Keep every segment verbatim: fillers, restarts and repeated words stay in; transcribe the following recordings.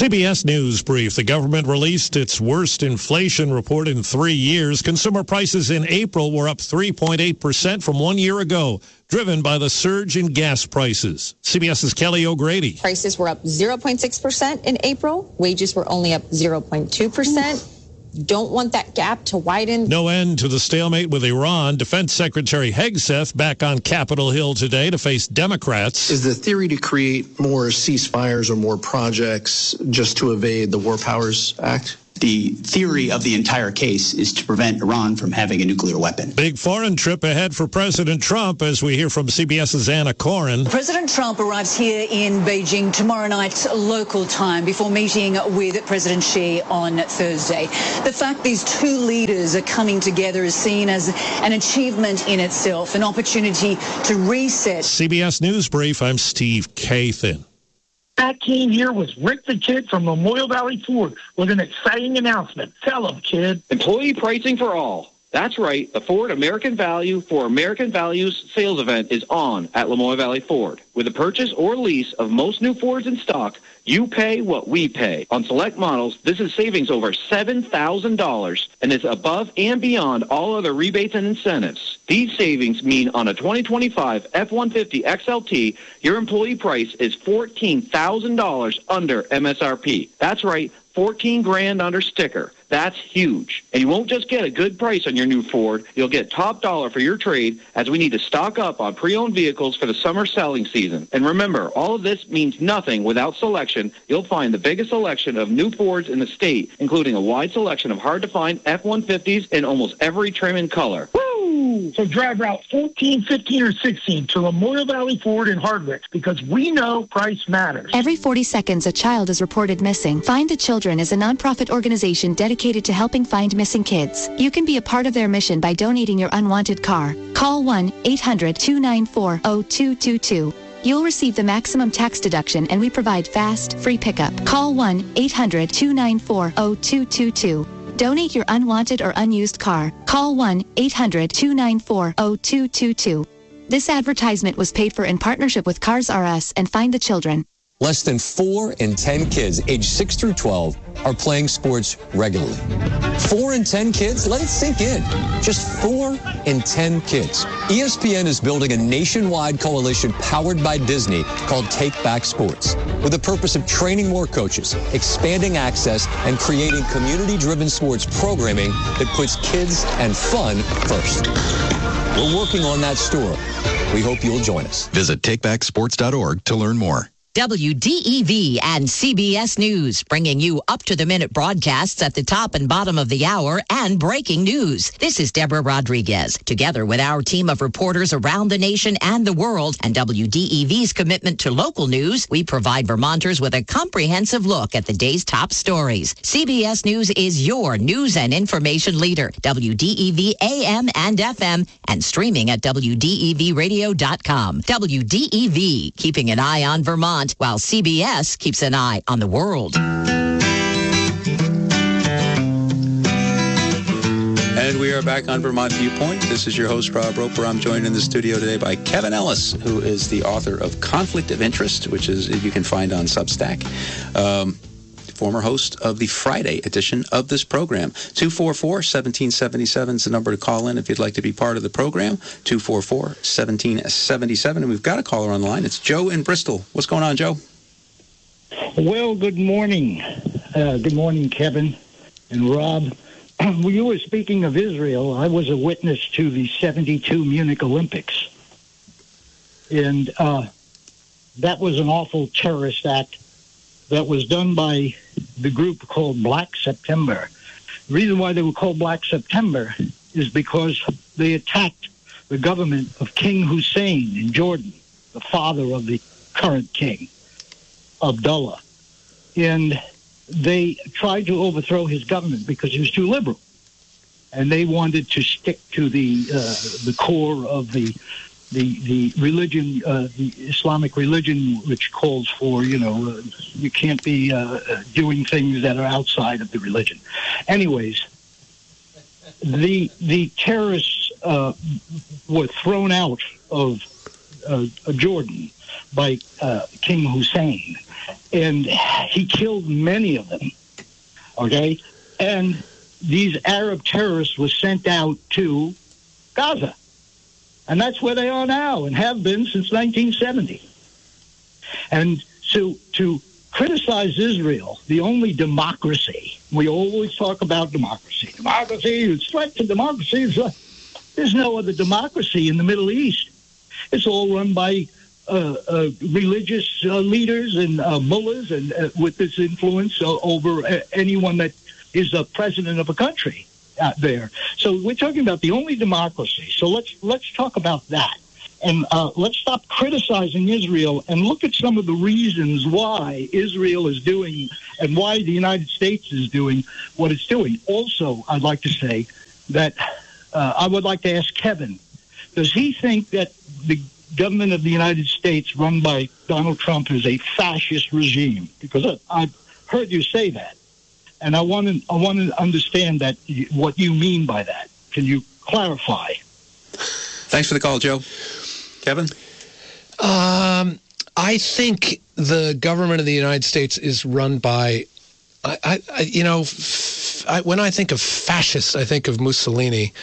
C B S News Brief. The government released its worst inflation report in three years. Consumer prices in April were up three point eight percent from one year ago, driven by the surge in gas prices. CBS's Kelly O'Grady. Prices were up zero point six percent in April. Wages were only up zero point two percent. Don't want that gap to widen. No end to the stalemate with Iran. Defense Secretary Hegseth back on Capitol Hill today to face Democrats. Is the theory to create more ceasefires or more projects just to evade the War Powers Act? The theory of the entire case is to prevent Iran from having a nuclear weapon. Big foreign trip ahead for President Trump, as we hear from CBS's Anna Corin. President Trump arrives here in Beijing tomorrow night local time before meeting with President Xi on Thursday. The fact these two leaders are coming together is seen as an achievement in itself, an opportunity to reset. C B S News Brief, I'm Steve Kathan. Pat King here with Rick the Kid from Memorial Valley Ford with an exciting announcement. Tell him, kid. Employee pricing for all. That's right. The Ford American Value for American Values sales event is on at Memorial Valley Ford. With the purchase or lease of most new Fords in stock, you pay what we pay. On select models, this is savings over seven thousand dollars and is above and beyond all other rebates and incentives. These savings mean on a twenty twenty-five F one fifty X L T, your employee price is fourteen thousand dollars under M S R P. That's right, fourteen grand under sticker. That's huge. And you won't just get a good price on your new Ford. You'll get top dollar for your trade, as we need to stock up on pre-owned vehicles for the summer selling season. And remember, all of this means nothing without selection. You'll find the biggest selection of new Fords in the state, including a wide selection of hard-to-find F one fifties in almost every trim and color. Woo! So drive Route fourteen, fifteen, or sixteen to Memorial Valley Ford in Hardwick, because we know price matters. Every forty seconds, a child is reported missing. Find the Children is a nonprofit organization dedicated to helping find missing kids. You can be a part of their mission by donating your unwanted car. Call one eight hundred, two nine four, zero two two two. You'll receive the maximum tax deduction, and we provide fast, free pickup. Call one eight hundred, two nine four, zero two two two. Donate your unwanted or unused car. Call one eight hundred, two nine four, zero two two two. This advertisement was paid for in partnership with Cars R Us and Find the Children. Less than four in ten kids aged six through twelve are playing sports regularly. Four in ten kids? Let it sink in. Just four in ten kids. E S P N is building a nationwide coalition powered by Disney called Take Back Sports, with the purpose of training more coaches, expanding access, and creating community-driven sports programming that puts kids and fun first. We're working on that story. We hope you'll join us. Visit take back sports dot org to learn more. W D E V and C B S News, bringing you up-to-the-minute broadcasts at the top and bottom of the hour and breaking news. This is Deborah Rodriguez, together with our team of reporters around the nation and the world, and W D E V's commitment to local news. We provide Vermonters with a comprehensive look at the day's top stories. C B S News is your news and information leader. W D E V A M and F M, and streaming at W D E V radio dot com. W D E V, keeping an eye on Vermont, while C B S keeps an eye on the world. And we are back on Vermont Viewpoint. This is your host, Rob Roper. I'm joined in the studio today by Kevin Ellis, who is the author of Conflict of Interest, which is you can find on Substack. Um, former host of the Friday edition of this program. two four four, one seven seven seven is the number to call in if you'd like to be part of the program. two four four, one seven seven seven. And we've got a caller on the line. It's Joe in Bristol. What's going on, Joe? Well, good morning. Uh, good morning, Kevin and Rob. When you were speaking of Israel, I was a witness to the seventy-two Munich Olympics. And uh, that was an awful terrorist act that was done by the group called Black September. The reason why they were called Black September is because they attacked the government of King Hussein in Jordan, the father of the current king, Abdullah. And they tried to overthrow his government because he was too liberal. And they wanted to stick to the uh, the core of the the the religion, uh, the Islamic religion, which calls for, you know, uh, you can't be uh, doing things that are outside of the religion. Anyways, the the terrorists uh, were thrown out of uh, Jordan by uh, King Hussein, and he killed many of them, okay? And these Arab terrorists were sent out to Gaza. And that's where they are now and have been since nineteen seventy. And so to criticize Israel, the only democracy, we always talk about democracy. Democracy, it's threat to democracy. There's no other democracy in the Middle East. It's all run by uh, uh, religious uh, leaders and uh, mullahs and uh, with this influence uh, over uh, anyone that is a president of a country out there. So we're talking about the only democracy. So let's let's talk about that. And uh, let's stop criticizing Israel and look at some of the reasons why Israel is doing and why the United States is doing what it's doing. Also, I'd like to say that uh, I would like to ask Kevin, does he think that the government of the United States run by Donald Trump is a fascist regime? Because I've heard you say that. And I want to I want to understand that what you mean by that. Can you clarify? Thanks for the call, Joe. Kevin? Um, I think the government of the United States is run by, I, I, I you know, f- I, when I think of fascists, I think of Mussolini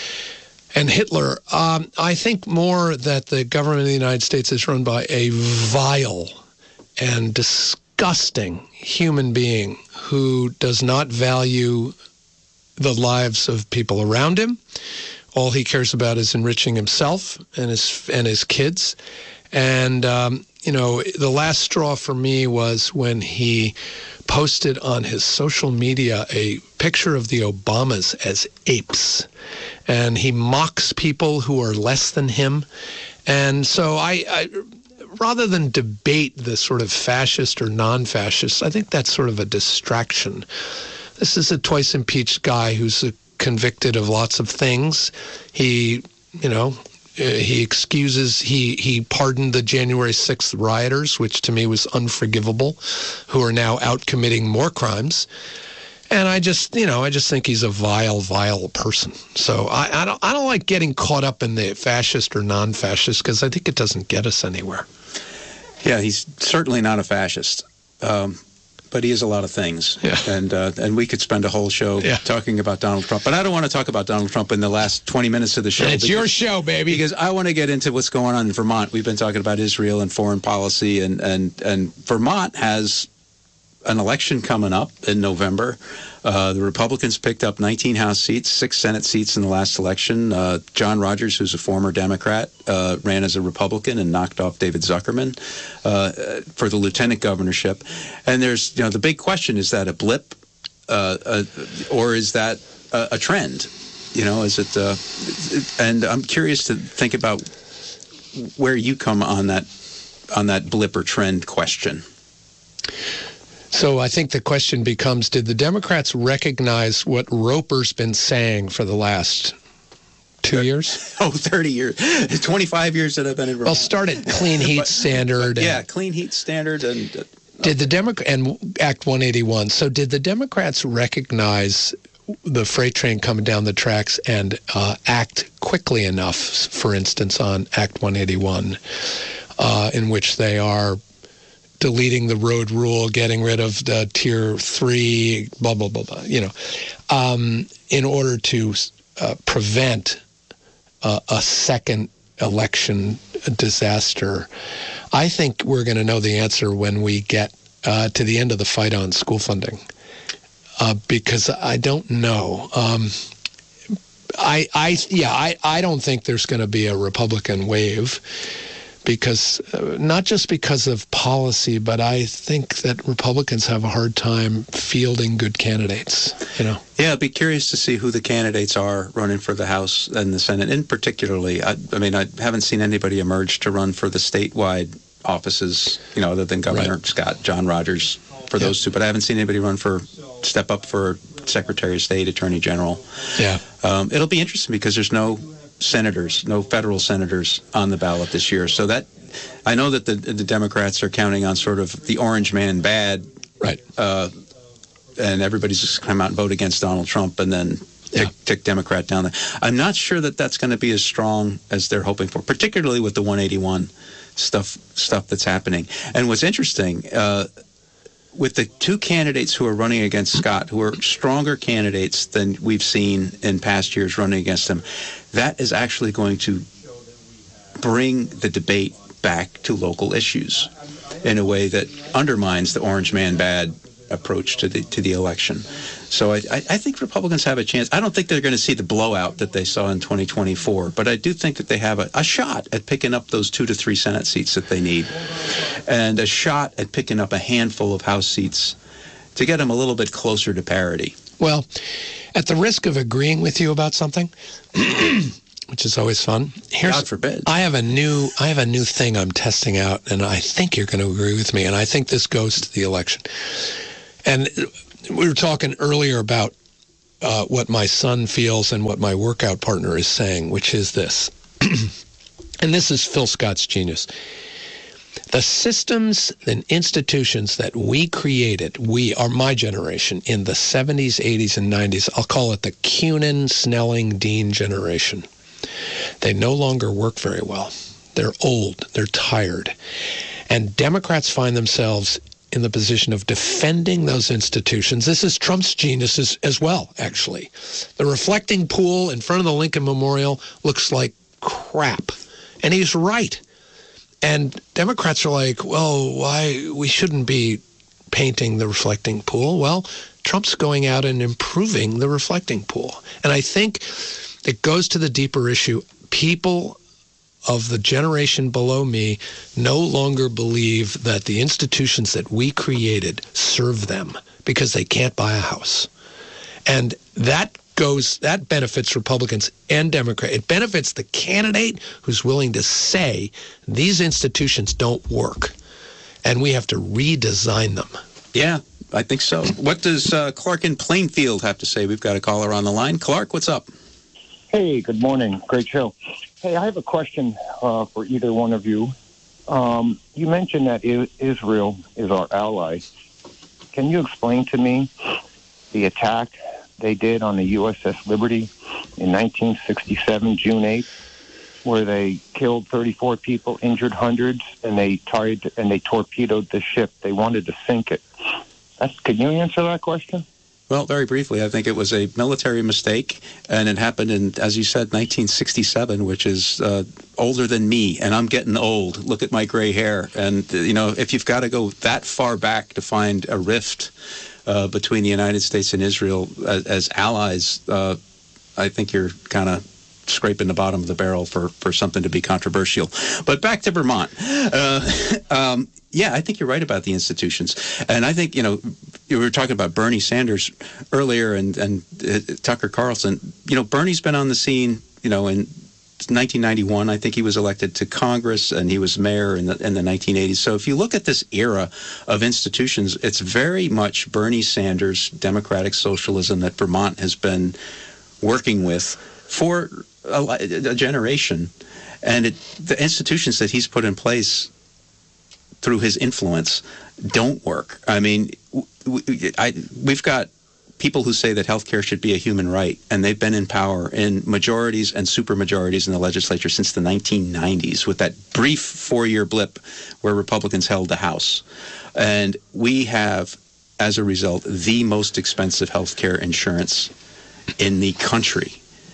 and Hitler. Um, I think more that the government of the United States is run by a vile and disgusting human being who does not value the lives of people around him. All he cares about is enriching himself and his and his kids. And, um, you know, the last straw for me was when he posted on his social media a picture of the Obamas as apes. And he mocks people who are less than him. And so I, I rather than debate the sort of fascist or non-fascist, I think that's sort of a distraction. This is a twice impeached guy who's a convicted of lots of things. He, you know, uh, he excuses, he he pardoned the January sixth rioters, which to me was unforgivable, who are now out committing more crimes. And I just, you know, I just think he's a vile, vile person. So I, I don't, I don't like getting caught up in the fascist or non-fascist because I think it doesn't get us anywhere. Yeah, he's certainly not a fascist. Um, But he is a lot of things, yeah. and uh, and we could spend a whole show yeah. talking about Donald Trump. But I don't want to talk about Donald Trump in the last twenty minutes of the show. It's because, your show, baby. Because I want to get into what's going on in Vermont. We've been talking about Israel and foreign policy, and, and, and Vermont has an election coming up in November. Uh, the Republicans picked up nineteen House seats, six Senate seats in the last election. Uh, John Rogers, who's a former Democrat, uh, ran as a Republican and knocked off David Zuckerman uh, for the lieutenant governorship. And there's, you know, the big question, is that a blip uh, uh, or is that a, a trend? You know, is it, uh, and I'm curious to think about where you come on that, on that blip or trend question. So I think the question becomes, did the Democrats recognize what Roper's been saying for the last two years? Oh, thirty years. twenty-five years that I've been in Vermont. Well, start at Clean Heat but, Standard. But yeah, Clean Heat Standard. and uh, Did the Democrat and Act one eighty-one. So did the Democrats recognize the freight train coming down the tracks and uh, act quickly enough, for instance, on Act one eighty-one, uh, in which they are deleting the road rule, getting rid of the tier three, blah, blah, blah, blah, you know, um, in order to uh, prevent uh, a second election disaster? I think we're going to know the answer when we get uh, to the end of the fight on school funding, uh, because I don't know. Um, I, I, yeah, I, I don't think there's going to be a Republican wave. Because uh, not just because of policy, but I think that Republicans have a hard time fielding good candidates, you know. Yeah, I'd be curious to see who the candidates are running for the House and the Senate. And particularly, I, I mean, I haven't seen anybody emerge to run for the statewide offices, you know, other than Governor right. Scott, John Rogers, for yeah. those two. But I haven't seen anybody run for, step up for Secretary of State, Attorney General. Yeah. Um, it'll be interesting because there's no senators, no federal senators on the ballot this year. So that, I know that the the Democrats are counting on sort of the orange man bad, right? Uh, and everybody's just come out and vote against Donald Trump and then tick, yeah. tick Democrat down there. I'm not sure that that's going to be as strong as they're hoping for, particularly with the one eighty-one stuff stuff that's happening. And what's interesting, uh, with the two candidates who are running against Scott, who are stronger candidates than we've seen in past years running against him, that is actually going to bring the debate back to local issues in a way that undermines the orange man bad approach to the to the election. So I, I, I think Republicans have a chance. I don't think they're going to see the blowout that they saw in twenty twenty-four, but I do think that they have a, a shot at picking up those two to three Senate seats that they need, and a shot at picking up a handful of House seats to get them a little bit closer to parity. Well, at the risk of agreeing with you about something, which is always fun, here's, God forbid. I have a new I have a new thing I'm testing out, and I think you're going to agree with me, and I think this goes to the election. And we were talking earlier about uh, what my son feels and what my workout partner is saying, which is this. And this is Phil Scott's genius. The systems and institutions that we created, we are my generation, in the seventies, eighties, and nineties, I'll call it the Cunin, Snelling, Dean generation. They no longer work very well. They're old. They're tired. And Democrats find themselves in the position of defending those institutions. This is Trump's genius as, as well, actually. The reflecting pool in front of the Lincoln Memorial looks like crap. And he's right. And Democrats are like, well, why? We shouldn't be painting the reflecting pool. Well, Trump's going out and improving the reflecting pool. And I think it goes to the deeper issue. People of the generation below me no longer believe that the institutions that we created serve them because they can't buy a house. And that goes, that benefits Republicans and Democrats. It benefits the candidate who's willing to say these institutions don't work and we have to redesign them. Yeah, I think so. What does uh, Clark in Plainfield have to say? We've got a caller on the line. Clark, what's up? Hey, good morning. Great show. Hey, I have a question uh, for either one of you. Um, you mentioned that I- Israel is our ally. Can you explain to me the attack they did on the U S S Liberty in nineteen sixty-seven, June eighth, where they killed thirty-four people, injured hundreds, and they tried to, and they torpedoed the ship. They wanted to sink it. That's, can you answer that question? Well, very briefly, I think it was a military mistake, and it happened in, as you said, nineteen sixty-seven, which is uh, older than me, and I'm getting old. Look at my gray hair. And, uh, you know, if you've got to go that far back to find a rift uh, between the United States and Israel as, as allies, uh, I think you're kind of scraping the bottom of the barrel for, for something to be controversial. But back to Vermont. Uh, um, yeah, I think you're right about the institutions. And I think, you know, you were talking about Bernie Sanders earlier and, and uh, Tucker Carlson. You know, Bernie's been on the scene, you know, in nineteen ninety-one. I think he was elected to Congress and he was mayor in the, in the nineteen eighties. So if you look at this era of institutions, it's very much Bernie Sanders, democratic socialism that Vermont has been working with for a, a generation. And it, the institutions that he's put in place through his influence don't work. I mean, we, I, we've got people who say that healthcare should be a human right, and they've been in power in majorities and supermajorities in the legislature since the nineteen nineties, with that brief four-year blip where Republicans held the House. And we have, as a result, the most expensive healthcare insurance in the country.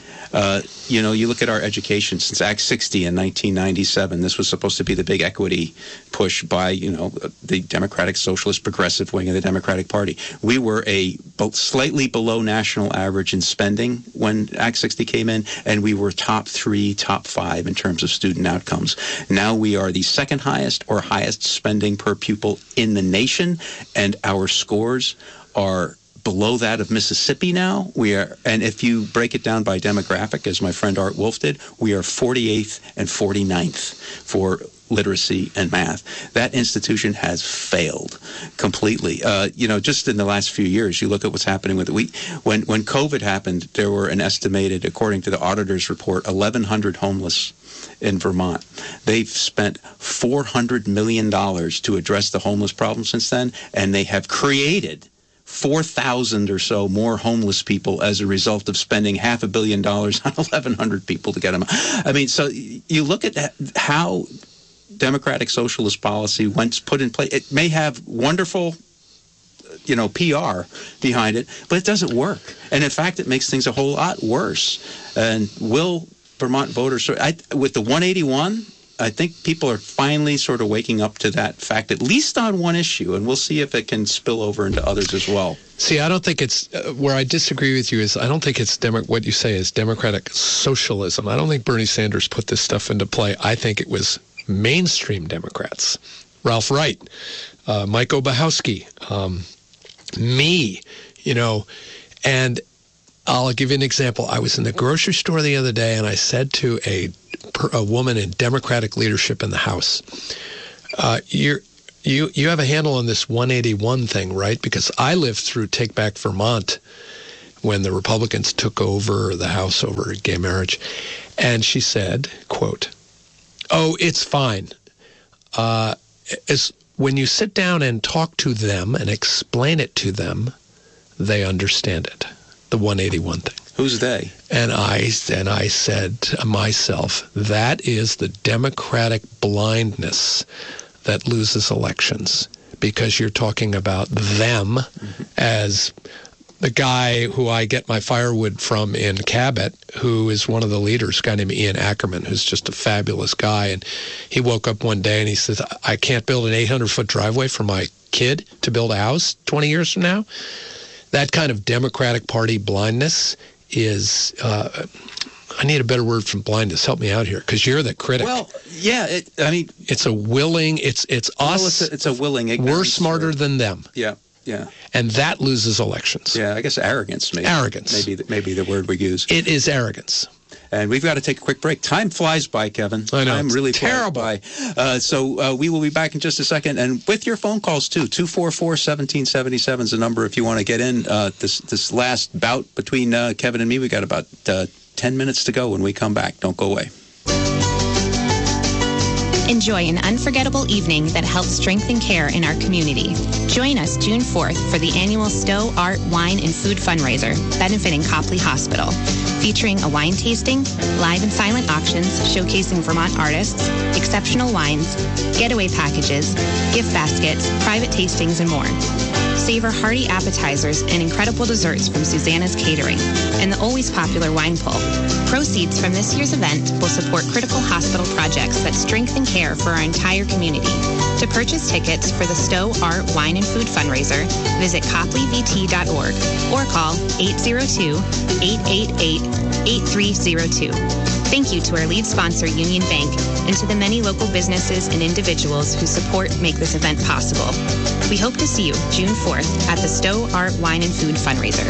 Uh, you know, you look at our education since Act sixty in nineteen ninety-seven. This was supposed to be the big equity push by, you know, the Democratic Socialist Progressive wing of the Democratic Party. We were a slightly below national average in spending when Act sixty came in, and we were top three, top five in terms of student outcomes. Now we are the second highest or highest spending per pupil in the nation, and our scores are below that of Mississippi now. We are, and if you break it down by demographic, as my friend Art Wolf did, we are forty-eighth and forty-ninth for literacy and math. That institution has failed completely. Uh, you know, just in the last few years, you look at what's happening with it. We, when when COVID happened, there were an estimated, according to the auditor's report, eleven hundred homeless in Vermont. They've spent four hundred million dollars to address the homeless problem since then, and they have created four thousand or so more homeless people as a result of spending half a billion dollars on eleven hundred people to get them. I mean, so you look at that, how democratic socialist policy, once put in place, it may have wonderful you know, P R behind it, but it doesn't work. And in fact, it makes things a whole lot worse. And will Vermont voters, I, with the one eighty-one, I think people are finally sort of waking up to that fact, at least on one issue, and we'll see if it can spill over into others as well. See, I don't think it's, uh, where I disagree with you is, I don't think it's, Demo- what you say is democratic socialism. I don't think Bernie Sanders put this stuff into play. I think it was mainstream Democrats. Ralph Wright, uh, Mike Obahowski, um, me, you know, and I'll give you an example. I was in the grocery store the other day, and I said to a a woman in Democratic leadership in the House, uh, you're, you you have a handle on this one eighty-one thing, right? Because I lived through Take Back Vermont when the Republicans took over the House over gay marriage. And she said, quote, oh, it's fine. Uh, as when you sit down and talk to them and explain it to them, they understand it. The one eighty-one thing. Who's they? And I and I said to myself, that is the Democratic blindness that loses elections, because you're talking about them mm-hmm. as the guy who I get my firewood from in Cabot, who is one of the leaders, a guy named Ian Ackerman, who's just a fabulous guy. And he woke up one day and he says, I can't build an eight hundred foot driveway for my kid to build a house twenty years from now. That kind of Democratic Party blindness is, uh, I need a better word from blindness. Help me out here, because you're the critic. Well, yeah, it, I mean... It's a willing, it's it's us. Well, it's, a, it's a willing ignorance. We're smarter or, than them. Yeah, yeah. And that loses elections. Yeah, I guess arrogance maybe. Arrogance. Maybe, maybe the word we use. It is arrogance. And we've got to take a quick break. Time flies by, Kevin. I know. Time really terrible. flies by. Uh, so uh, we will be back in just a second. And with your phone calls, too. two four four, one seven seven seven is the number if you want to get in. Uh, this this last bout between uh, Kevin and me, we got about uh, ten minutes to go when we come back. Don't go away. Enjoy an unforgettable evening that helps strengthen care in our community. Join us June fourth for the annual Stowe Art, Wine, and Food fundraiser benefiting Copley Hospital, featuring a wine tasting, live and silent auctions showcasing Vermont artists, exceptional wines, getaway packages, gift baskets, private tastings, and more. Savor hearty appetizers and incredible desserts from Susanna's Catering and the always popular wine pull. Proceeds from this year's event will support critical hospital projects that strengthen care for our entire community. To purchase tickets for the Stowe Art, Wine, and Food fundraiser, visit copley v t dot org or call eight zero two, eight eight eight, eight three zero two. Thank you to our lead sponsor, Union Bank, and to the many local businesses and individuals whose support make this event possible. We hope to see you June fourth at the Stowe Art, Wine, and Food fundraiser.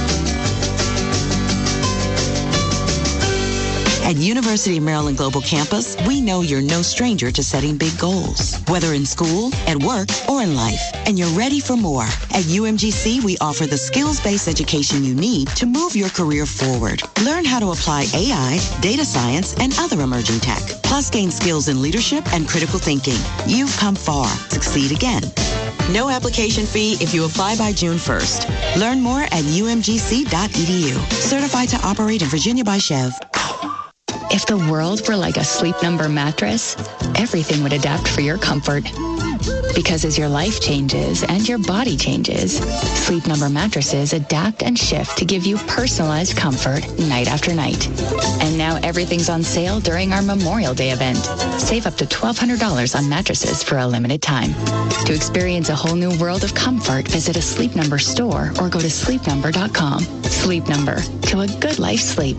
At University of Maryland Global Campus, we know you're no stranger to setting big goals, whether in school, at work, or in life, and you're ready for more. At U M G C, we offer the skills-based education you need to move your career forward. Learn how to apply A I, data science, and other emerging tech, plus gain skills in leadership and critical thinking. You've come far. Succeed again. No application fee if you apply by June first. Learn more at u m g c dot e d u. Certified to operate in Virginia by Chev. If the world were like a Sleep Number mattress, everything would adapt for your comfort. Because as your life changes and your body changes, Sleep Number mattresses adapt and shift to give you personalized comfort night after night. And now everything's on sale during our Memorial Day event. Save up to twelve hundred dollars on mattresses for a limited time. To experience a whole new world of comfort, visit a Sleep Number store or go to sleep number dot com. Sleep Number, to a good life sleep.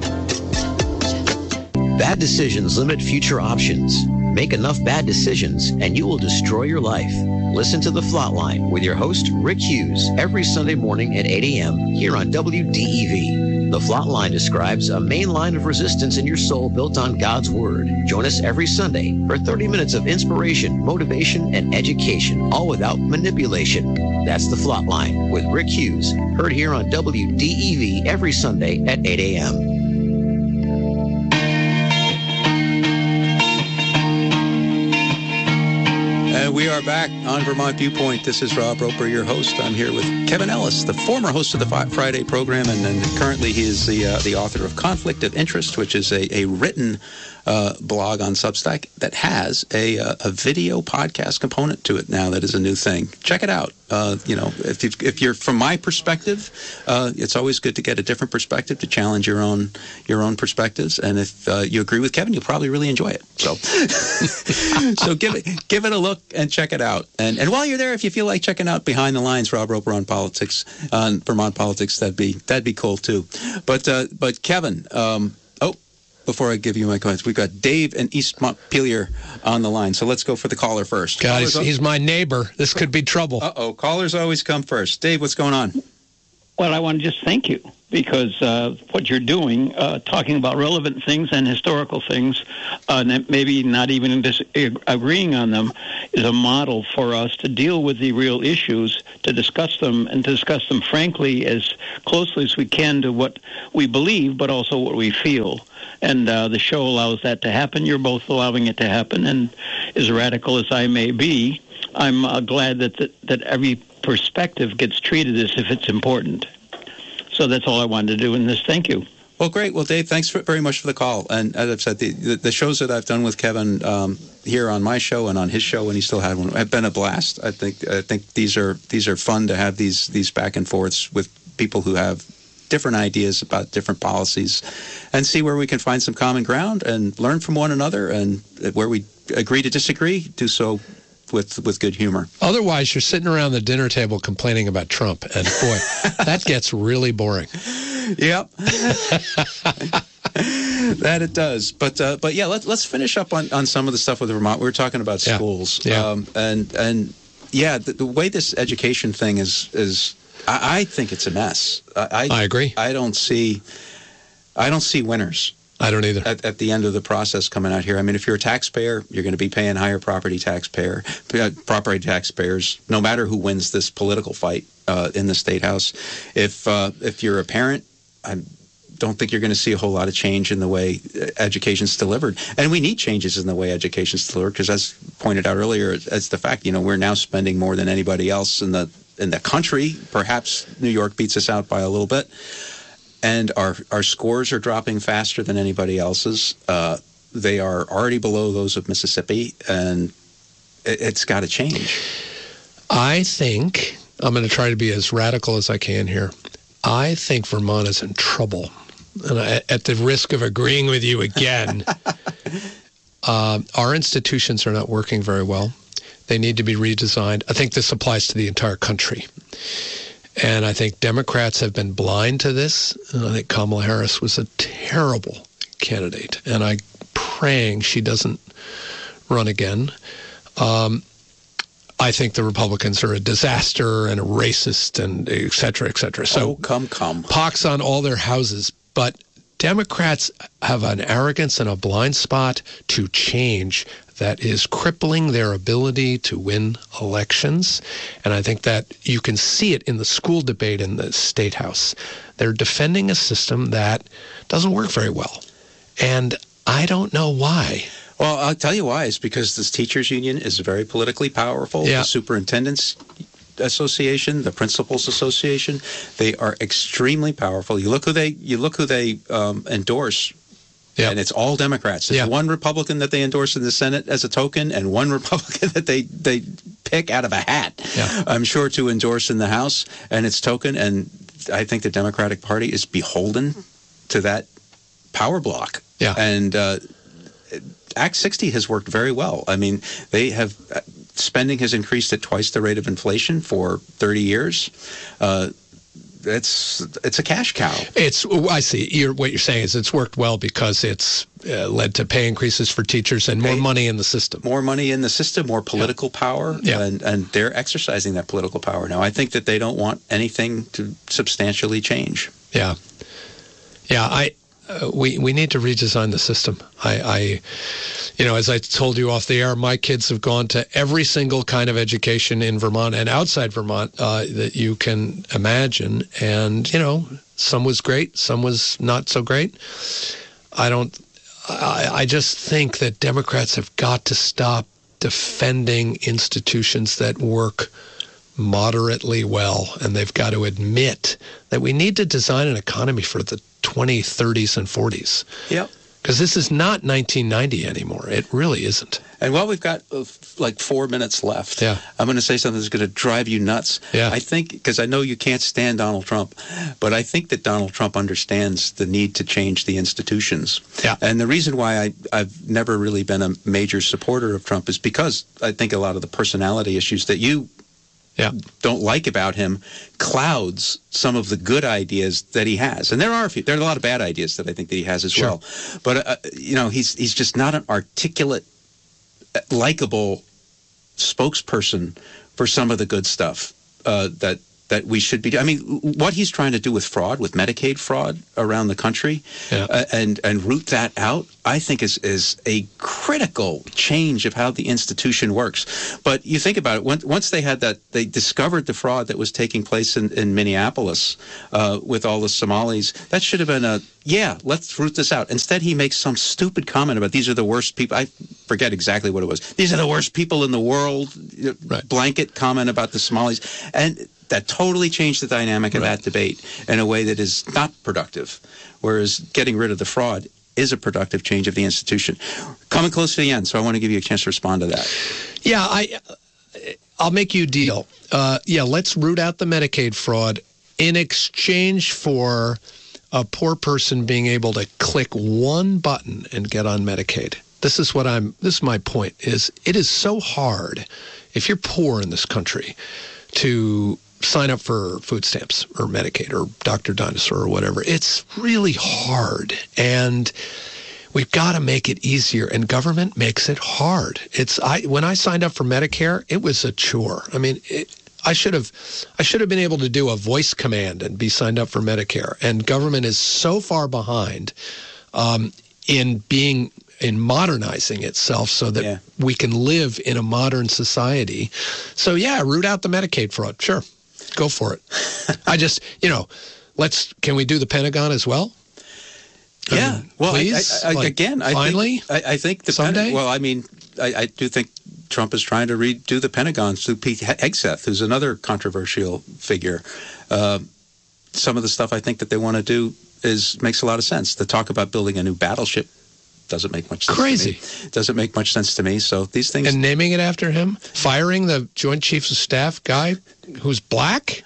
Bad decisions limit future options. Make enough bad decisions and you will destroy your life. Listen to The Flatline with your host, Rick Hughes, every Sunday morning at eight a.m. here on W D E V. The Flatline describes a main line of resistance in your soul built on God's Word. Join us every Sunday for thirty minutes of inspiration, motivation, and education, all without manipulation. That's The Flatline with Rick Hughes, heard here on W D E V every Sunday at eight a.m. We are back on Vermont Viewpoint. This is Rob Roper, your host. I'm here with Kevin Ellis, the former host of the Friday program, and then currently he is the uh, the author of Conflict of Interest, which is a, a written uh, blog on Substack that has a, a a video podcast component to it now. That is a new thing. Check it out. Uh, you know, if you've, if you're from my perspective, uh, it's always good to get a different perspective to challenge your own your own perspectives. And if uh, you agree with Kevin, you'll probably really enjoy it. So, so give it give it a look and check it out. And and while you're there, if you feel like checking out Behind the Lines, Rob Roper on politics, on Vermont politics, that'd be that'd be cool too. But uh, but Kevin. Um, oh. Before I give you my comments, we've got Dave and East Montpelier on the line. So let's go for the caller first. Guys, he's my neighbor. This could be trouble. Uh-oh. Callers always come first. Dave, what's going on? Well, I want to just thank you because uh, what you're doing, uh, talking about relevant things and historical things, uh, and maybe not even dis- agreeing on them, is a model for us to deal with the real issues, to discuss them, and to discuss them frankly as closely as we can to what we believe, but also what we feel. And uh, the show allows that to happen. You're both allowing it to happen. And as radical as I may be, I'm uh, glad that, that that every perspective gets treated as if it's important. So that's all I wanted to do in this. Thank you. Well, great. Well, Dave, thanks for, very much for the call. And as I've said, the, the, the shows that I've done with Kevin um, here on my show and on his show when he still had one have been a blast. I think I think these are these are fun to have these these back and forths with people who have different ideas about different policies and see where we can find some common ground and learn from one another, and where we agree to disagree, do so with with good humor. Otherwise, you're sitting around the dinner table complaining about Trump, and boy, that gets really boring. Yep. That it does. But uh, but yeah, let's let's finish up on, on some of the stuff with Vermont. We were talking about schools. Yeah. Um, and and yeah, the, the way this education thing is is I, I think it's a mess. I, I agree. I don't see I don't see winners. I don't either. At, at the end of the process coming out here. I mean, if you're a taxpayer, you're going to be paying higher property taxpayer, property taxpayers, no matter who wins this political fight uh, in the State House. If uh, if you're a parent, I don't think you're going to see a whole lot of change in the way education's delivered. And we need changes in the way education's delivered because, as pointed out earlier, it's the fact, you know, we're now spending more than anybody else in the in the country. Perhaps New York beats us out by a little bit. And our, our scores are dropping faster than anybody else's. Uh, they are already below those of Mississippi, and it, it's got to change. I think, I'm going to try to be as radical as I can here. I think Vermont is in trouble. And I, at the risk of agreeing with you again, uh, our institutions are not working very well. They need to be redesigned. I think this applies to the entire country. And I think Democrats have been blind to this. And I think Kamala Harris was a terrible candidate. And I'm praying she doesn't run again. Um, I think the Republicans are a disaster and a racist and et cetera, et cetera. So oh, come, come. Pox on all their houses. But Democrats have an arrogance and a blind spot to change that is crippling their ability to win elections. And I think that you can see it in the school debate in the State House. They're defending a system that doesn't work very well. And I don't know why. Well, I'll tell you why. It's because this teachers union is very politically powerful. Yeah. The superintendents association, the principals association, they are extremely powerful. You look who they you look who they um, endorse. Yeah. And it's all Democrats. There's yeah. one Republican that they endorse in the Senate as a token and one Republican that they, they pick out of a hat, yeah. I'm sure, to endorse in the House, and it's token. And I think the Democratic Party is beholden to that power block. Yeah. And uh, Act sixty has worked very well. I mean, they have spending has increased at twice the rate of inflation for thirty years. Uh, It's it's a cash cow. It's I see. You're, what you're saying is it's worked well because it's uh, led to pay increases for teachers and more pay, money in the system. More money in the system, more political yeah. power, yeah. and and they're exercising that political power now. I think that they don't want anything to substantially change. Yeah, yeah. I uh, we we need to redesign the system. I, I, you know, as I told you off the air, my kids have gone to every single kind of education in Vermont and outside Vermont uh, that you can imagine. And, you know, some was great, some was not so great. I don't, I, I just think that Democrats have got to stop defending institutions that work moderately well. And they've got to admit that we need to design an economy for the twenties, thirties, and forties. Yep. Because this is not nineteen ninety anymore. It really isn't. And while we've got uh, like four minutes left, yeah. I'm going to say something that's going to drive you nuts. Yeah. I think, because I know you can't stand Donald Trump, but I think that Donald Trump understands the need to change the institutions. Yeah. And the reason why I, I've never really been a major supporter of Trump is because I think a lot of the personality issues that you yeah. don't like about him clouds some of the good ideas that he has. And there are a few, there are a lot of bad ideas that I think that he has as sure. well. But, uh, you know, he's he's just not an articulate, likable spokesperson for some of the good stuff uh, that that we should be doing. I mean, what he's trying to do with fraud, with Medicaid fraud around the country, yeah. uh, and and root that out, I think is is a critical change of how the institution works. But you think about it, when, once they had that, they discovered the fraud that was taking place in, in Minneapolis uh, with all the Somalis, that should have been a, yeah, let's root this out. Instead, he makes some stupid comment about these are the worst people. I forget exactly what it was. These are the worst people in the world, right. blanket comment about the Somalis. And that totally changed the dynamic of right. that debate in a way that is not productive, whereas getting rid of the fraud is a productive change of the institution. Coming close to the end, so I want to give you a chance to respond to that. Yeah, I, I'll make you a deal. Uh, yeah, let's root out the Medicaid fraud in exchange for a poor person being able to click one button and get on Medicaid. This is what I'm, this is my point, is it is so hard, if you're poor in this country, to sign up for food stamps or Medicaid or Doctor Dinosaur or whatever. It's really hard, and we've got to make it easier, and government makes it hard. It's I when I signed up for Medicare, it was a chore. I mean, it, I should have I should have been able to do a voice command and be signed up for Medicare, and government is so far behind um, in being in modernizing itself so that yeah. we can live in a modern society. So yeah, root out the Medicaid fraud. Sure. Go for it. I just, you know, let's, can we do the Pentagon as well? Yeah. I mean, well, please? I, I, like, again, I finally? think, I, I think the someday? Pentagon, well, I mean, I, I do think Trump is trying to redo the Pentagon through Pete Hegseth, who's another controversial figure. Uh, some of the stuff I think that they want to do is makes a lot of sense. The talk about building a new battleship doesn't make much sense Crazy. to me. Doesn't make much sense to me. So these things... And naming it after him? Firing the Joint Chiefs of Staff guy who's black?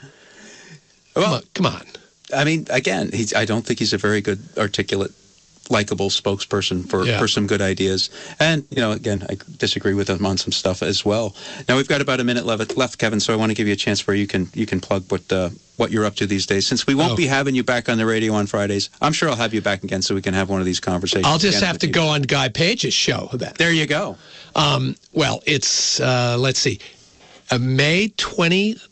Well, come on. Come on. I mean, again, he's, I don't think he's a very good, articulate, likable spokesperson for, yeah. for some good ideas. And, you know, again, I disagree with him on some stuff as well. Now, we've got about a minute left, left Kevin, so I want to give you a chance where you can you can plug what uh, what you're up to these days. Since we won't oh. be having you back on the radio on Fridays, I'm sure I'll have you back again so we can have one of these conversations. I'll just again have to go on Guy Page's show then. There you go. Um, well, it's, uh, let's see, uh, May twenty-first,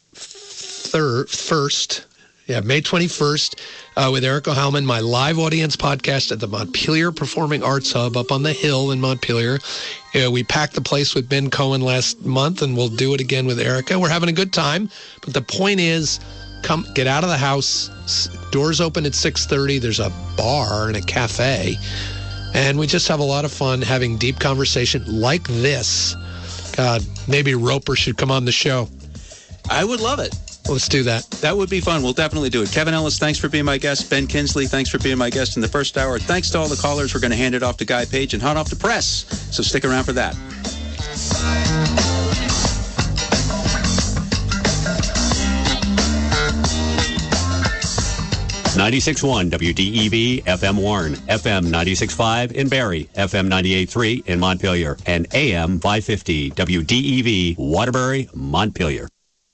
yeah, May twenty-first, uh, with Erica Howman, my live audience podcast at the Montpelier Performing Arts Hub up on the hill in Montpelier. Uh, we packed the place with Ben Cohen last month, and we'll do it again with Erica. We're having a good time, but the point is, come get out of the house. Doors open at six thirty. There's a bar and a cafe, and we just have a lot of fun having deep conversation like this. God, maybe Roper should come on the show. I would love it. Let's do that. That would be fun. We'll definitely do it. Kevin Ellis, thanks for being my guest. Ben Kinsley, thanks for being my guest in the first hour. Thanks to all the callers. We're going to hand it off to Guy Page and hot off to press. So stick around for that. ninety-six point one W D E V F M Warren, F M ninety-six point five in Barrie, F M ninety-eight point three in Montpelier, and A M five fifty W D E V Waterbury, Montpelier.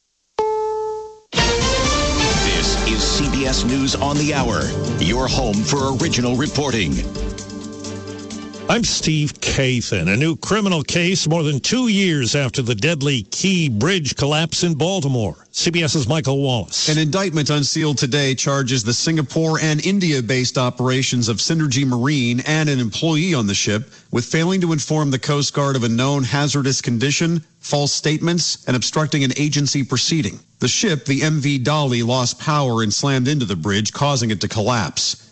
This is C B S News on the Hour, your home for original reporting. I'm Steve Kathan. A new criminal case more than two years after the deadly Key Bridge collapse in Baltimore. CBS's Michael Wallace. An indictment unsealed today charges the Singapore and India-based operations of Synergy Marine and an employee on the ship with failing to inform the Coast Guard of a known hazardous condition, false statements, and obstructing an agency proceeding. The ship, the M V Dolly, lost power and slammed into the bridge, causing it to collapse.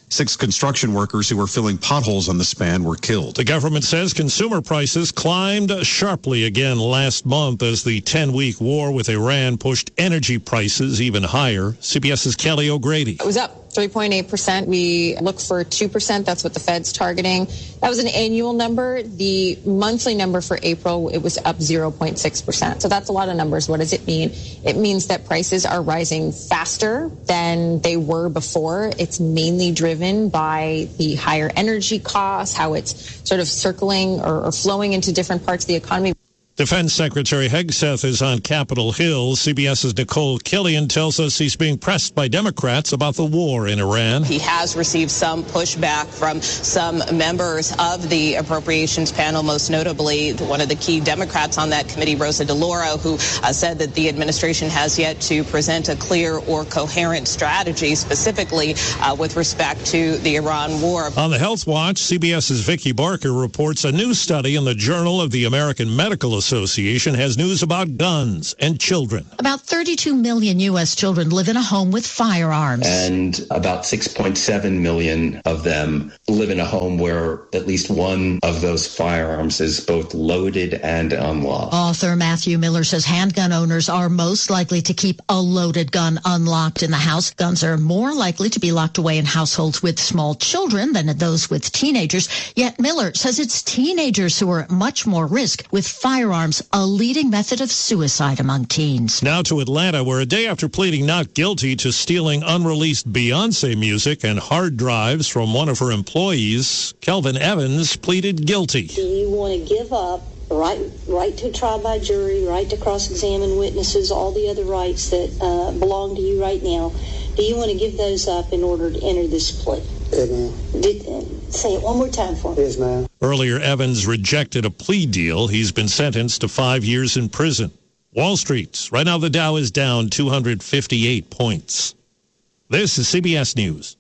Six construction workers who were filling potholes on the span were killed. The government says consumer prices climbed sharply again last month as the ten-week war with Iran pushed energy prices even higher. CBS's Kelly O'Grady. It was up three point eight percent. We look for two percent. That's what the Fed's targeting. That was an annual number. The monthly number for April, it was up zero point six percent. So that's a lot of numbers. What does it mean? It means that prices are rising faster than they were before. It's mainly driven by the higher energy costs, how it's sort of circling or, or flowing into different parts of the economy. Defense Secretary Hegseth is on Capitol Hill. CBS's Nicole Killian tells us he's being pressed by Democrats about the war in Iran. He has received some pushback from some members of the appropriations panel, most notably one of the key Democrats on that committee, Rosa DeLauro, who uh, said that the administration has yet to present a clear or coherent strategy, specifically uh, with respect to the Iran war. On the Health Watch, CBS's Vicki Barker reports a new study in the Journal of the American Medical Association. Association has news about guns and children. About thirty-two million U S children live in a home with firearms. And about six point seven million of them live in a home where at least one of those firearms is both loaded and unlocked. Author Matthew Miller says handgun owners are most likely to keep a loaded gun unlocked in the house. Guns are more likely to be locked away in households with small children than in those with teenagers. Yet Miller says it's teenagers who are at much more risk with firearms. A leading method of suicide among teens. Now to Atlanta, where a day after pleading not guilty to stealing unreleased Beyonce music and hard drives from one of her employees, Kelvin Evans pleaded guilty. Do you want to give up the right, right to trial by jury, right to cross-examine witnesses, all the other rights that uh, belong to you right now? Do you want to give those up in order to enter this plea? Yes, ma'am. Did, uh, say it one more time for me. Yes, ma'am. Earlier, Evans rejected a plea deal. He's been sentenced to five years in prison. Wall Street. Right now, the Dow is down two hundred fifty-eight points. This is C B S News.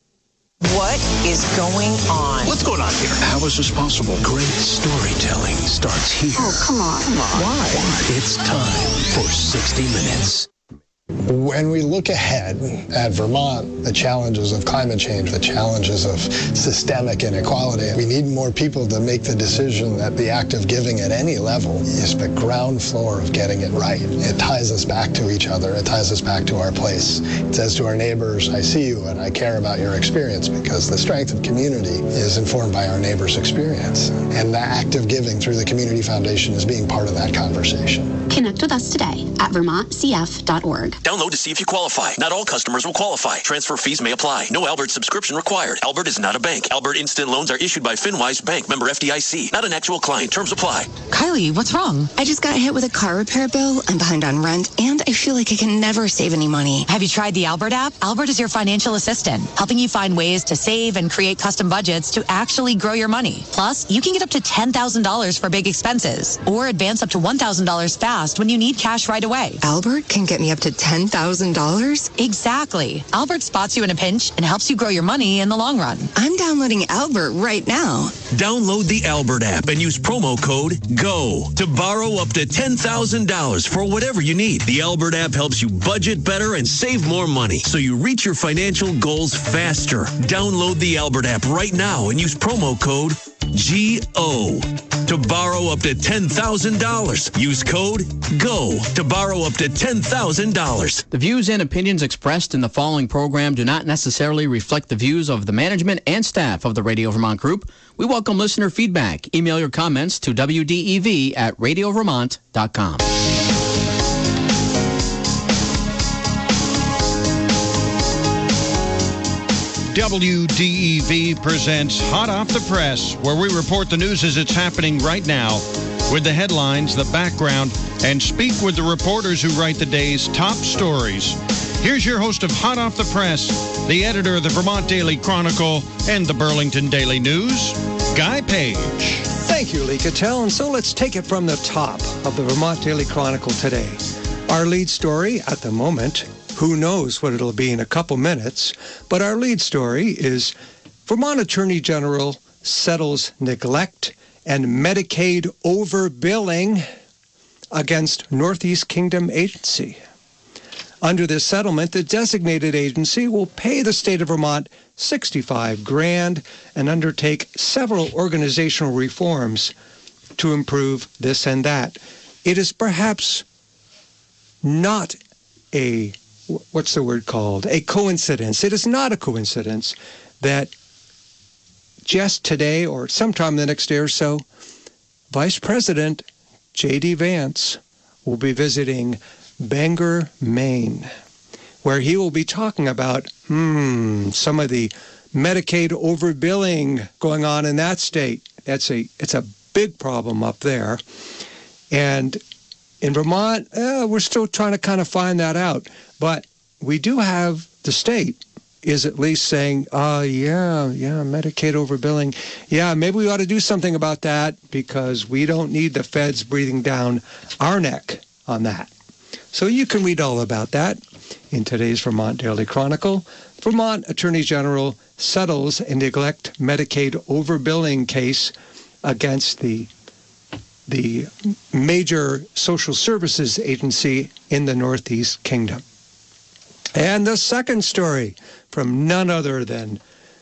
What is going on? What's going on here? How is this possible? Great storytelling starts here. Oh, come on. Come on. Why? It's time for sixty minutes. When we look ahead at Vermont, the challenges of climate change, the challenges of systemic inequality, we need more people to make the decision that the act of giving at any level is the ground floor of getting it right. It ties us back to each other. It ties us back to our place. It says to our neighbors, I see you and I care about your experience, because the strength of community is informed by our neighbors' experience. And the act of giving through the Community Foundation is being part of that conversation. Connect with us today at vermont c f dot org. Download to see if you qualify. Not all customers will qualify. Transfer fees may apply. No Albert subscription required. Albert is not a bank. Albert Instant Loans are issued by FinWise Bank, member F D I C. Not an actual client. Terms apply. Kylie, what's wrong? I just got hit with a car repair bill. I'm behind on rent, and I feel like I can never save any money. Have you tried the Albert app? Albert is your financial assistant, helping you find ways to save and create custom budgets to actually grow your money. Plus, you can get up to ten thousand dollars for big expenses, or advance up to one thousand dollars fast when you need cash right away. Albert can get me up to ten thousand dollars? Exactly. Albert spots you in a pinch and helps you grow your money in the long run. I'm downloading Albert right now. Download the Albert app and use promo code GO to borrow up to ten thousand dollars for whatever you need. The Albert app helps you budget better and save more money, so you reach your financial goals faster. Download the Albert app right now and use promo code G O to borrow up to ten thousand dollars. Use code GO to borrow up to ten thousand dollars. The views and opinions expressed in the following program do not necessarily reflect the views of the management and staff of the Radio Vermont Group. We welcome listener feedback. Email your comments to W D E V at radio vermont dot com. W D E V presents Hot Off the Press, where we report the news as it's happening right now, with the headlines, the background, and speak with the reporters who write the day's top stories. Here's your host of Hot Off the Press, the editor of the Vermont Daily Chronicle and the Burlington Daily News, Guy Page. Thank you, Lee Cattell. And so let's take it from the top of the Vermont Daily Chronicle today. Our lead story at the moment, who knows what it'll be in a couple minutes, but our lead story is Vermont Attorney General settles neglect and Medicaid overbilling against Northeast Kingdom Agency. Under this settlement, the designated agency will pay the state of Vermont sixty-five grand and undertake several organizational reforms to improve this and that. It is perhaps not a, what's the word called? A coincidence. It is not a coincidence that just today or sometime the next day or so, Vice President J D Vance will be visiting Bangor, Maine, where he will be talking about, hmm, some of the Medicaid overbilling going on in that state. That's a, it's a big problem up there. And in Vermont, eh, we're still trying to kind of find that out. But we do have the state is at least saying, oh, uh, yeah, yeah, Medicaid overbilling. Yeah, maybe we ought to do something about that because we don't need the feds breathing down our neck on that. So you can read all about that in today's Vermont Daily Chronicle. Vermont Attorney General settles a neglect Medicaid overbilling case against the the major social services agency in the Northeast Kingdom. And the second story from none other than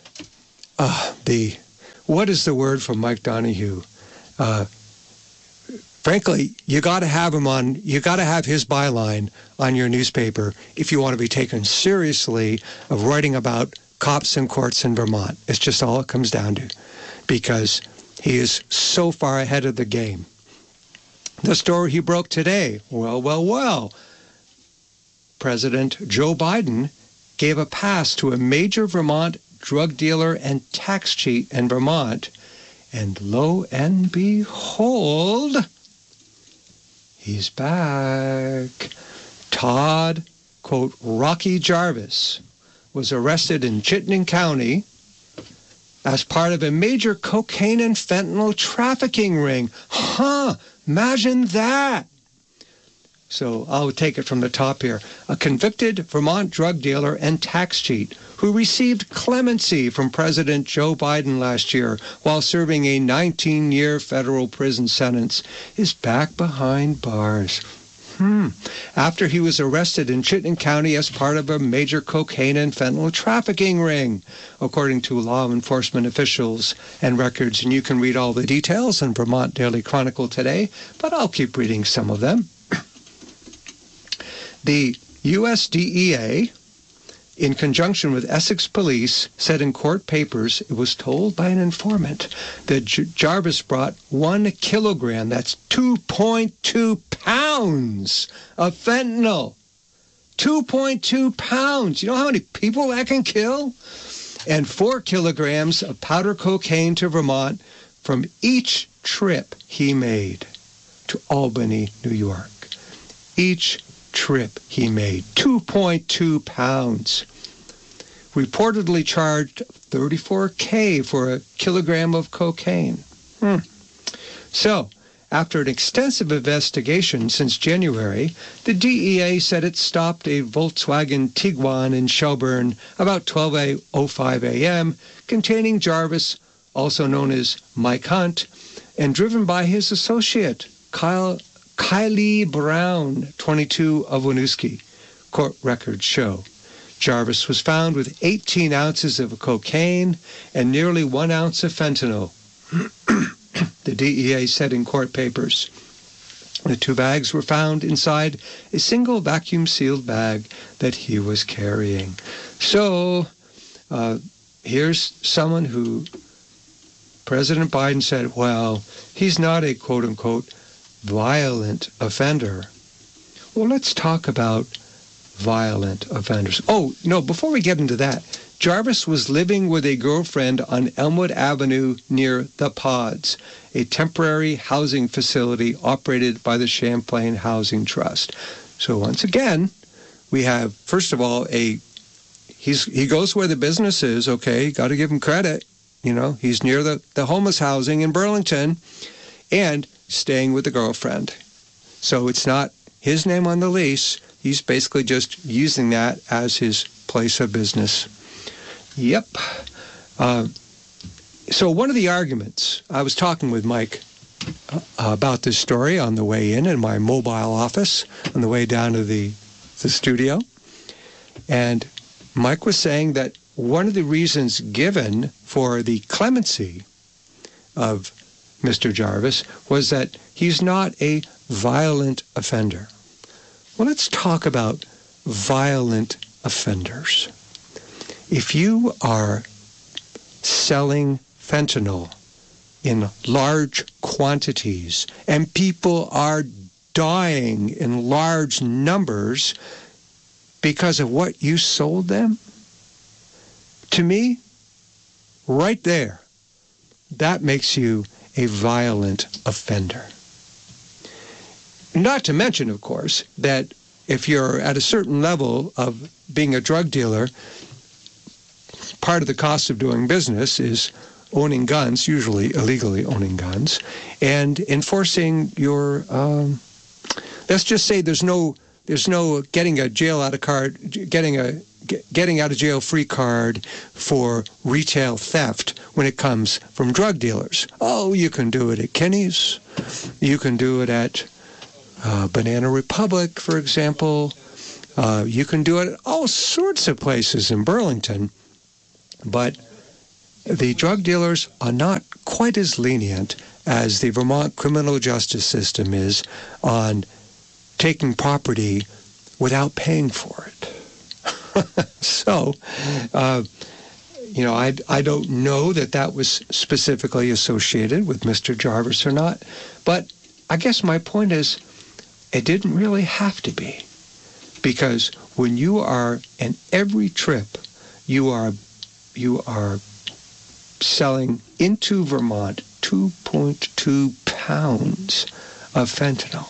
uh, the, what is the word from Mike Donahue? Uh, frankly, you got to have him on, you got to have his byline on your newspaper if you want to be taken seriously of writing about cops and courts in Vermont. It's just all it comes down to, because he is so far ahead of the game. The story he broke today, well, well, well. President Joe Biden gave a pass to a major Vermont drug dealer and tax cheat in Vermont. And lo and behold, he's back. Todd, quote, Rocky Jarvis, was arrested in Chittenden County as part of a major cocaine and fentanyl trafficking ring. Huh, imagine that. So I'll take it from the top here. A convicted Vermont drug dealer and tax cheat who received clemency from President Joe Biden last year while serving a nineteen-year federal prison sentence is back behind bars. Hmm. After he was arrested in Chittenden County as part of a major cocaine and fentanyl trafficking ring, according to law enforcement officials and records. And you can read all the details in Vermont Daily Chronicle today, but I'll keep reading some of them. The U S D E A, in conjunction with Essex Police, said in court papers it was told by an informant that J- Jarvis brought one kilogram, that's two point two pounds of fentanyl. two point two pounds. You know how many people that can kill? And four kilograms of powder cocaine to Vermont from each trip he made to Albany, New York. Each trip he made. two point two pounds. Reportedly charged thirty-four K for a kilogram of cocaine. Hmm. So, after an extensive investigation since January, the D E A said it stopped a Volkswagen Tiguan in Shelburne about twelve oh five a.m. containing Jarvis, also known as Mike Hunt, and driven by his associate, Kyle Kylie Brown, twenty-two, of Winooski, court records show. Jarvis was found with eighteen ounces of cocaine and nearly one ounce of fentanyl, the D E A said in court papers. The two bags were found inside a single vacuum-sealed bag that he was carrying. So, uh, here's someone who President Biden said, well, he's not a quote-unquote violent offender. Well, let's talk about violent offenders. Oh, no, before we get into that, Jarvis was living with a girlfriend on Elmwood Avenue near The Pods, a temporary housing facility operated by the Champlain Housing Trust. So once again, we have, first of all, a he's he goes where the business is, okay, got to give him credit. You know, he's near the, the homeless housing in Burlington and staying with the girlfriend. So it's not his name on the lease. He's basically just using that as his place of business. Yep. Uh, so one of the arguments, I was talking with Mike uh, about this story on the way in in my mobile office on the way down to the, the studio. And Mike was saying that one of the reasons given for the clemency of Mister Jarvis was that he's not a violent offender. Well, let's talk about violent offenders. If you are selling fentanyl in large quantities and people are dying in large numbers because of what you sold them, to me, right there, that makes you a violent offender. Not to mention, of course, that if you're at a certain level of being a drug dealer, part of the cost of doing business is owning guns, usually illegally owning guns, and enforcing your, um, let's just say there's no, there's no getting a jail out of card, getting a getting out of jail free card for retail theft when it comes from drug dealers. Oh, you can do it at Kenny's. You can do it at uh, Banana Republic, for example. Uh, you can do it at all sorts of places in Burlington. But the drug dealers are not quite as lenient as the Vermont criminal justice system is on taking property without paying for it. So, uh, you know, I, I don't know that that was specifically associated with Mister Jarvis or not, but I guess my point is it didn't really have to be, because when you are, in every trip, you are, you are selling into Vermont two point two pounds of fentanyl,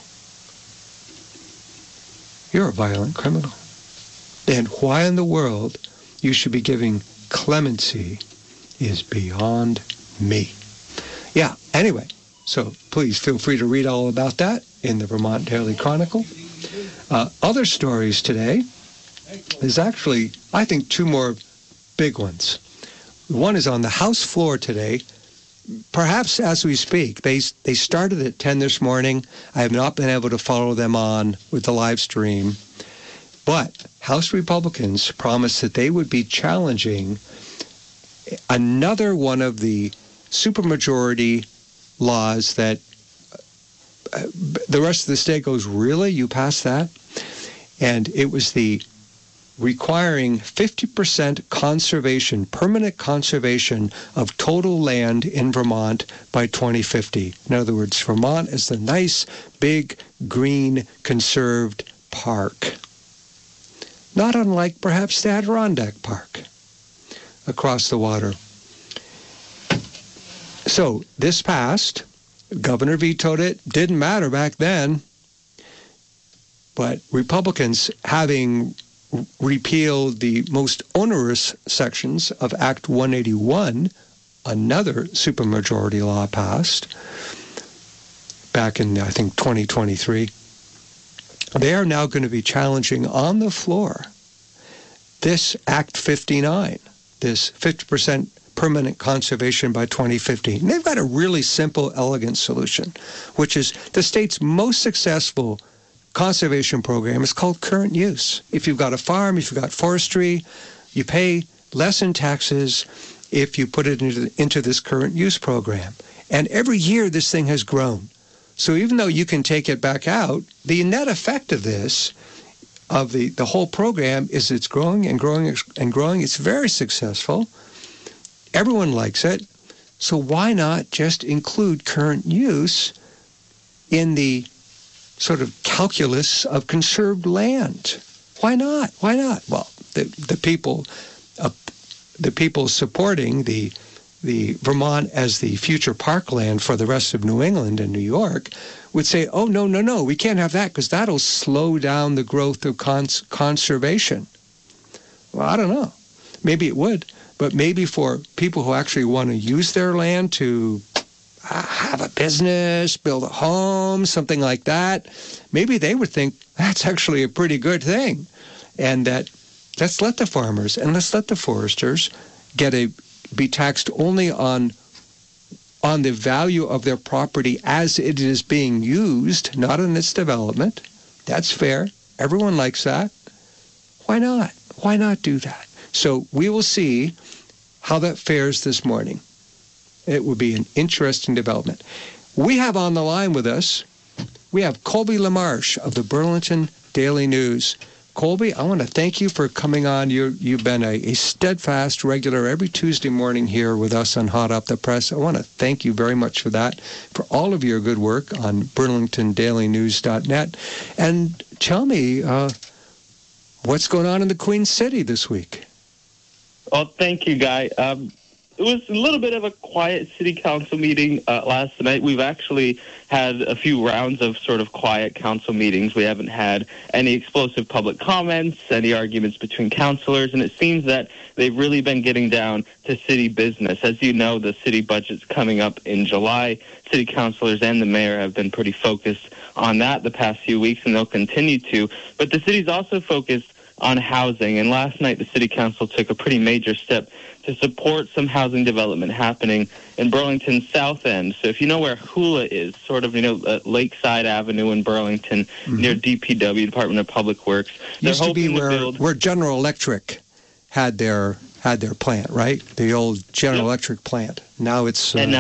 you're a violent criminal. And why in the world you should be giving clemency is beyond me. Yeah, anyway, so please feel free to read all about that in the Vermont Daily Chronicle. Uh, other stories today is actually, I think, two more big ones. One is on the House floor today. Perhaps as we speak, they they started at ten this morning. I have not been able to follow them on with the live stream. But House Republicans promised that they would be challenging another one of the supermajority laws that uh, the rest of the state goes, really? You passed that? And it was the requiring fifty percent conservation, permanent conservation of total land in Vermont by twenty fifty. In other words, Vermont is the nice, big, green, conserved park. Not unlike perhaps the Adirondack Park across the water. So this passed. Governor vetoed it. Didn't matter back then. But Republicans, having repealed the most onerous sections of Act one eighty-one, another supermajority law passed back in, I think, twenty twenty-three, they are now going to be challenging on the floor this Act fifty-nine, this fifty percent permanent conservation by twenty fifty. And they've got a really simple, elegant solution, which is the state's most successful conservation program is called current use. If you've got a farm, if you've got forestry, you pay less in taxes if you put it into, into this current use program. And every year this thing has grown. So even though you can take it back out, the net effect of this, of the, the whole program, is it's growing and growing and growing. It's very successful. Everyone likes it. So why not just include current use in the sort of calculus of conserved land? Why not? Why not? Well, the the people, uh, the people supporting the the Vermont as the future parkland for the rest of New England and New York would say, oh, no, no, no, we can't have that because that'll slow down the growth of cons- conservation. Well, I don't know. Maybe it would, but maybe for people who actually want to use their land to have a business, build a home, something like that, maybe they would think that's actually a pretty good thing. And that let's let the farmers and let's let the foresters get a be taxed only on on the value of their property as it is being used, not in its development. That's fair. Everyone likes that. Why not? Why not do that? So we will see how that fares this morning. It will be an interesting development. We have on the line with us, we have Colby LaMarche of the Burlington Daily News. Colby, I want to thank you for coming on. You're, you've been a, a steadfast regular every Tuesday morning here with us on Hot Off the Press. I want to thank you very much for that, for all of your good work on burlington daily news dot net. And tell me, uh, what's going on in the Queen City this week? Well, thank you, Guy. Um, it was a little bit of a quiet city council meeting uh, last night. We've actually had a few rounds of sort of quiet council meetings. We haven't had any explosive public comments, any arguments between councilors, and it seems that they've really been getting down to city business. As you know, the city budget's coming up in July. City councilors and the mayor have been pretty focused on that the past few weeks, and they'll continue to. But the city's also focused on housing, and last night the city council took a pretty major step to support some housing development happening in Burlington's South End. So if you know where Hula is, sort of, you know, uh, Lakeside Avenue in Burlington, mm-hmm. near D P W, Department of Public Works. Used to be where, to build... where General Electric had their had their plant, right? The old General yep. Electric plant. Now it's... Uh... And now